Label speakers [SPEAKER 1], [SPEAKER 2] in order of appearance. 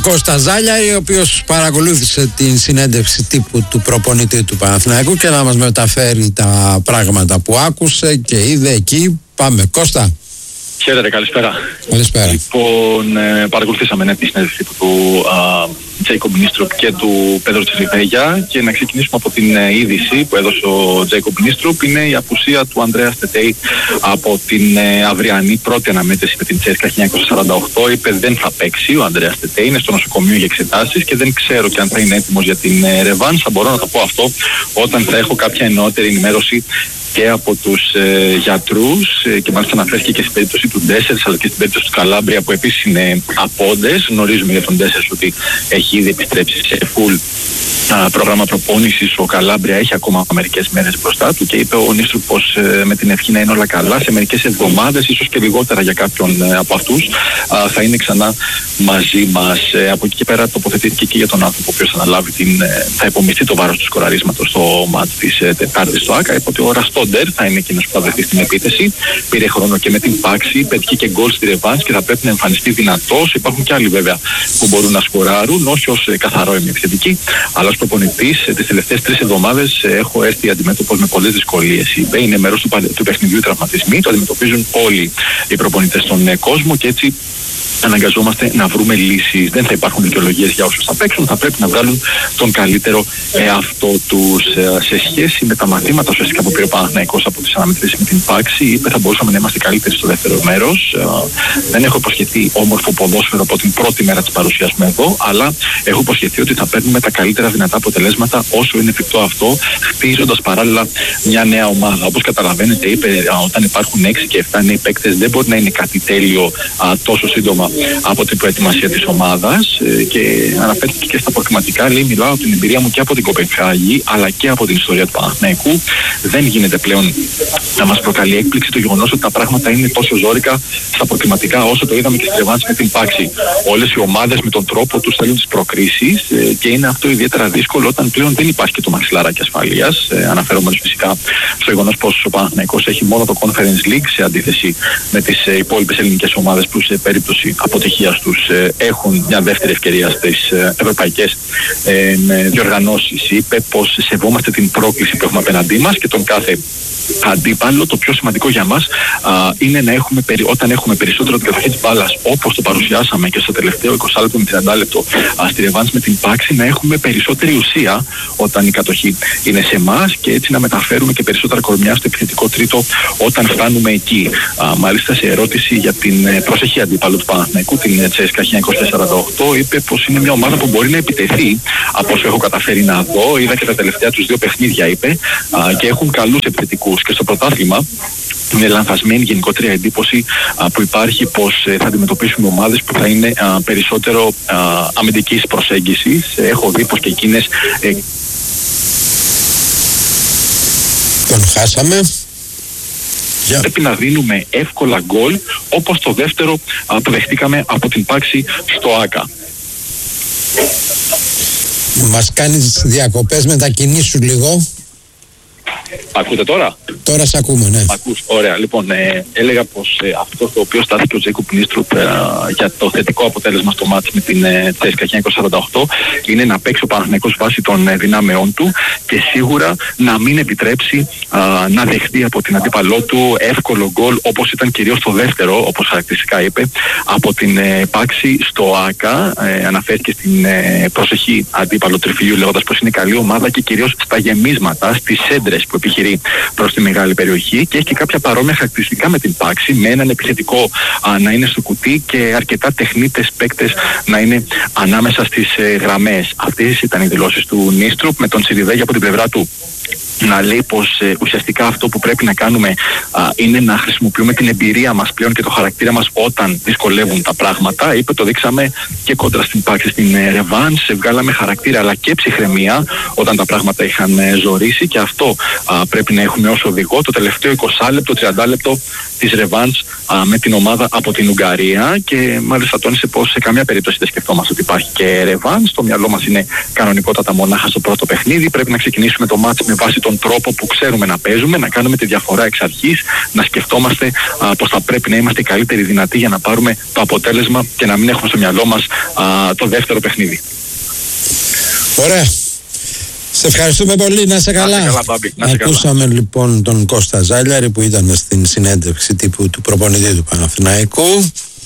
[SPEAKER 1] Κώστα Ζάλια, ο οποίος παρακολούθησε την συνέντευξη τύπου του προπονητή του Παναθηναϊκού και να μας μεταφέρει τα πράγματα που άκουσε και είδε εκεί. Πάμε, Κώστα.
[SPEAKER 2] Χαίρετε, καλησπέρα.
[SPEAKER 1] Καλησπέρα.
[SPEAKER 2] Λοιπόν, παρακολουθήσαμε τη συνέντευξη του Τζέικομπ Νίστρουπ και του Πέδρο Τσιριβέγια και να ξεκινήσουμε από την είδηση που έδωσε ο Τζέικομπ Νίστρουπ. Είναι η απουσία του Ανδρέα Στετέι από την αυριανή πρώτη αναμέτρηση με την Τσέσκα 1948. Είπε δεν θα παίξει ο Ανδρέα Στετέι, είναι στο νοσοκομείο για εξετάσεις και δεν ξέρω και αν θα είναι έτοιμος για την ρεβάν. Θα μπορώ να το πω αυτό όταν θα έχω κάποια εννοότερη ενημέρωση και από τους γιατρούς και μάλιστα αναφέρθηκε και στην περίπτωση του Ντέσσερς αλλά και στην περίπτωση του Καλάμπρια που επίσης είναι απόντες. Γνωρίζουμε για τον Ντέσσερς ότι έχει ήδη επιστρέψει σε full πρόγραμμα προπόνησης. Ο Καλάμπρια έχει ακόμα μερικές μέρες μπροστά του και είπε ο Νίστρουπ πως με την ευχή να είναι όλα καλά σε μερικές εβδομάδες, ίσως και λιγότερα για κάποιον από αυτούς, θα είναι ξανά μαζί μας. Από εκεί και πέρα τοποθετήθηκε και για τον άνθρωπο ο οποίος θα υπομειστεί το βάρος του σκοραρίσματος στο μάτς της Τετάρτης στο ΆΚΑ. Είπε ότι ο Ραστόντερ θα είναι εκείνος που θα βρεθεί στην επίθεση. Πήρε χρόνο και με την Πάξη, πέτυχε και γκολ στη ρεβάνς και θα πρέπει να εμφανιστεί δυνατός. Υπάρχουν και άλλοι βέβαια που μπορούν να σκοράρουν, όχι ως καθαρό ημιεπιθετικοί, αλλά ως προπονητής τις τελευταίες 3 εβδομάδες έχω έρθει αντιμέτωπος με πολλές δυσκολίες. Είπε, είναι μέρος του παιχνιδιού τραυματισμοί, το αντιμετωπίζουν όλοι οι προπονητές στον κόσμο και έτσι αναγκαζόμαστε να βρούμε λύσεις. Δεν θα υπάρχουν δικαιολογίες για όσους θα παίξουν, θα πρέπει να βγάλουν τον καλύτερο εαυτό τους. Σε σχέση με τα μαθήματα ουσιαστικά που πήρε ο Παναθηναϊκός από τις αναμετρήσεις με την Πάξη, είπε θα μπορούσαμε να είμαστε καλύτεροι στο δεύτερο μέρος. Δεν έχω υποσχεθεί όμορφο ποδόσφαιρο από την πρώτη μέρα της παρουσίας μου εδώ, αλλά έχω υποσχεθεί ότι θα παίρνουμε τα καλύτερα δυνατά αποτελέσματα όσο είναι εφικτό αυτό, χτίζοντας παράλληλα μια νέα ομάδα. Όπως καταλαβαίνετε, είπε όταν υπάρχουν 6 και 7 νέοι παίκτες, δεν μπορεί να είναι κάτι τέλειο τόσο σύντομα από την προετοιμασία της ομάδας και αναφέρθηκε και στα προκριματικά. Λέει, μιλάω από την εμπειρία μου και από την Κοπενχάγη αλλά και από την ιστορία του Παναθηναϊκού. Δεν γίνεται πλέον να μας προκαλεί έκπληξη το γεγονός ότι τα πράγματα είναι τόσο ζόρικα στα προκριματικά όσο το είδαμε και στη ρεβάνς με την Πάξη. Όλες οι ομάδες με τον τρόπο τους θέλουν τις προκρίσεις και είναι αυτό ιδιαίτερα δύσκολο όταν πλέον δεν υπάρχει και το μαξιλαράκι ασφαλείας. Αναφερόμενος φυσικά στο γεγονός πως ο Παναθηναϊκός έχει μόνο το Conference League σε αντίθεση με τις υπόλοιπες ελληνικές ομάδες που σε περίπτωση αποτυχίας τους έχουν μια δεύτερη ευκαιρία στις ευρωπαϊκές διοργανώσεις. Είπε πως σεβόμαστε την πρόκληση που έχουμε απέναντί μας και τον κάθε αντίπαλο. Το πιο σημαντικό για μας είναι να έχουμε, όταν έχουμε περισσότερο την κατοχή της μπάλας, όπως το παρουσιάσαμε και στο τελευταίο 20 λεπτό με 30 λεπτό στη ρεβάνς με την Πάξη, να έχουμε περισσότερη ουσία όταν η κατοχή είναι σε εμάς και έτσι να μεταφέρουμε και περισσότερα κορμιά στο επιθετικό τρίτο όταν φτάνουμε εκεί. Μάλιστα σε ερώτηση για την προσεχή αντίπαλο του Παναθηναϊκού, την Τσέσκα 1948, είπε πως είναι μια ομάδα που μπορεί να επιτεθεί από όσο έχω καταφέρει να δω. Είδα και τα τελευταία τους 2 παιχνίδια, είπε, και έχουν καλούς επιθετικούς. Και στο πρωτάθλημα είναι λανθασμένη γενικότερη εντύπωση που υπάρχει πως θα αντιμετωπίσουμε ομάδες που θα είναι περισσότερο αμυντικής προσέγγισης. Έχω δει πως και εκείνες
[SPEAKER 1] τον χάσαμε.
[SPEAKER 2] Πρέπει να δίνουμε εύκολα γκολ όπως το δεύτερο που δεχτήκαμε από την Πάξη στο ΆΚΑ.
[SPEAKER 1] Μας κάνεις διακοπές, μετακινήσου λίγο.
[SPEAKER 2] Ακούτε τώρα?
[SPEAKER 1] Τώρα σε ακούμε, ναι.
[SPEAKER 2] Ακούς, ωραία. Λοιπόν, έλεγα πως αυτό το οποίο στάθηκε ο Τζέικομπ Νίστρουπ για το θετικό αποτέλεσμα στο μάτς με την Τσέσκα 1948 είναι να παίξει ο Παναθηναϊκός βάσει των δυνάμεών του και σίγουρα να μην επιτρέψει να δεχτεί από την αντίπαλό του εύκολο γκολ όπως ήταν κυρίως το δεύτερο, όπως χαρακτηριστικά είπε, από την Πάξη στο ΆΚΑ. Αναφέρθηκε στην προσεχή αντίπαλο Τριφυλιού λέγοντας πως είναι καλή ομάδα και κυρίως στα γεμίσματα, στις σέντρες που επιχειρεί προς τη μεγάλη περιοχή και έχει και κάποια παρόμοια χαρακτηριστικά με την Πάξη, με έναν επιθετικό να είναι στο κουτί και αρκετά τεχνίτες παίκτες να είναι ανάμεσα στις γραμμές. Αυτές ήταν οι δηλώσεις του Νίστρουπ, με τον Τσιριβέγια από την πλευρά του να λέει πως ουσιαστικά αυτό που πρέπει να κάνουμε είναι να χρησιμοποιούμε την εμπειρία μας πλέον και το χαρακτήρα μας όταν δυσκολεύουν τα πράγματα. Είπε, το δείξαμε και κόντρα στην Πάξη στην ρεβάνς, βγάλαμε χαρακτήρα αλλά και ψυχραιμία όταν τα πράγματα είχαν ζορίσει και αυτό πρέπει να έχουμε ως οδηγό το τελευταίο 20 λεπτό, 30 λεπτό της ρεβάνς με την ομάδα από την Ουγγαρία και μάλιστα τόνισε πως σε καμία περίπτωση δεν σκεφτόμαστε ότι υπάρχει και ρεβάν. Στο μυαλό μας είναι κανονικότατα μονάχα στο πρώτο παιχνίδι. Πρέπει να ξεκινήσουμε το μάτς με βάση τον τρόπο που ξέρουμε να παίζουμε, να κάνουμε τη διαφορά εξ αρχής, να σκεφτόμαστε πως θα πρέπει να είμαστε οι καλύτεροι δυνατοί για να πάρουμε το αποτέλεσμα και να μην έχουμε στο μυαλό μας το δεύτερο παιχνίδι.
[SPEAKER 1] Ωραία. Σε ευχαριστούμε πολύ, να είσαι καλά. Ακούσαμε λοιπόν τον Κώστα Ζάλιαρη που ήταν στην συνέντευξη τύπου του προπονητή του Παναθηναϊκού.